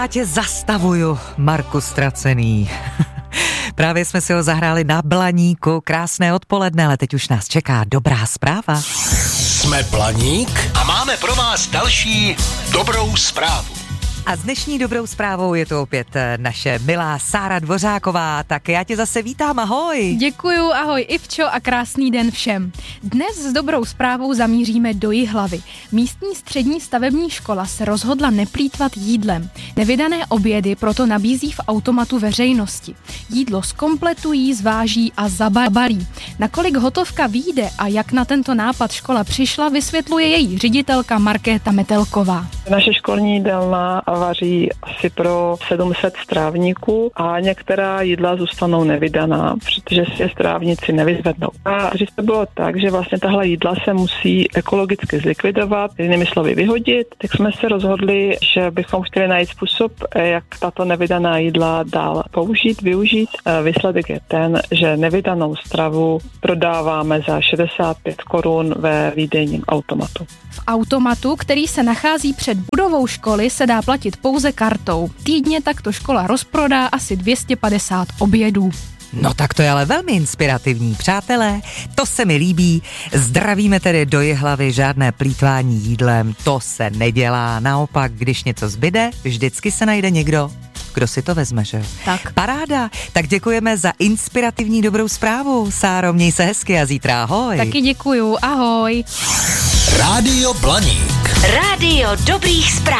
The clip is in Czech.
Já tě zastavuju, Marku Ztracený. Právě jsme si ho zahráli na Blaníku. Krásné odpoledne, ale teď už nás čeká dobrá zpráva. Jsme Blaník a máme pro vás další dobrou zprávu. A s dnešní dobrou zprávou je to opět naše milá Sára Dvořáková. Tak já tě zase vítám, ahoj. Děkuju, ahoj Ivčo a krásný den všem. Dnes s dobrou zprávou zamíříme do Jihlavy. Místní střední stavební škola se rozhodla neplýtvat jídlem. Nevydané obědy proto nabízí v automatu veřejnosti. Jídlo zkompletují, zváží a zabalí. Nakolik hotovka vyjde a jak na tento nápad škola přišla, vysvětluje její ředitelka Markéta Metelková. Naše školní jídelna vaří asi pro 700 strávníků a některá jídla zůstanou nevydaná, protože si je strávníci nevyzvednou. A že to bylo tak, že vlastně tahle jídla se musí ekologicky zlikvidovat, jinými slovy vyhodit, tak jsme se rozhodli, že bychom chtěli najít způsob, jak tato nevydaná jídla dál použít, využít. Výsledek je ten, že nevydanou stravu prodáváme za 65 korun ve výdejním automatu. V automatu, který se nachází před budovou školy, se dá platit pouze kartou. Týdně takto škola rozprodá asi 250 obědů. No tak to je ale velmi inspirativní, přátelé, to se mi líbí. Zdravíme tedy do Jihlavy, žádné plýtvání jídlem, to se nedělá. Naopak, když něco zbyde, vždycky se najde někdo, kdo si to vezme, že? Tak. Paráda, tak děkujeme za inspirativní dobrou zprávu. Sáro, měj se hezky a zítra ahoj. Taky děkuju, ahoj. Rádio Blaník. Rádio dobrých zpráv.